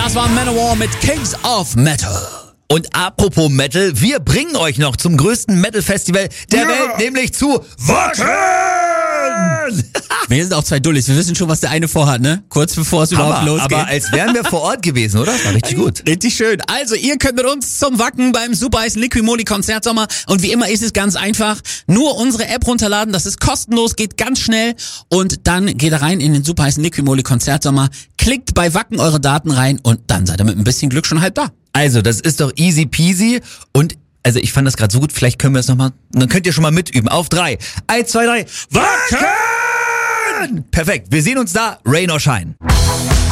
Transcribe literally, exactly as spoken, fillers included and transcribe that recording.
Das war Manowar mit Kings of Metal. Und apropos Metal, wir bringen euch noch zum größten Metal-Festival der ja. Welt, nämlich zu Wacken! Wir sind auch zwei Dullis, wir wissen schon, was der eine vorhat, ne? Kurz bevor es überhaupt Hammer, losgeht. Aber als wären wir vor Ort gewesen, oder? Das war richtig gut. Richtig schön. Also, ihr könnt mit uns zum Wacken beim Super heißen Liquimoli Konzertsommer. Und wie immer ist es ganz einfach. Nur unsere App runterladen, das ist kostenlos, geht ganz schnell. Und dann geht ihr rein in den Super heißen Liquimoli Konzertsommer, klickt bei Wacken eure Daten rein und dann seid ihr mit ein bisschen Glück schon halb da. Also, das ist doch easy peasy und also ich fand das gerade so gut, vielleicht können wir es nochmal, dann könnt ihr schon mal mitüben. Auf drei. Eins, zwei, drei. Wacken! Perfekt, wir sehen uns da, Rain or Shine.